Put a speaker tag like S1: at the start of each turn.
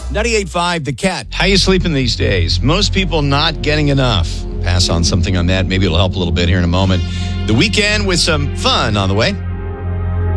S1: 98.5 The Cat.
S2: How you sleeping these days? Most people not getting enough. Pass on something on that. Maybe it'll help a little bit here in a moment. The weekend with some fun on the way.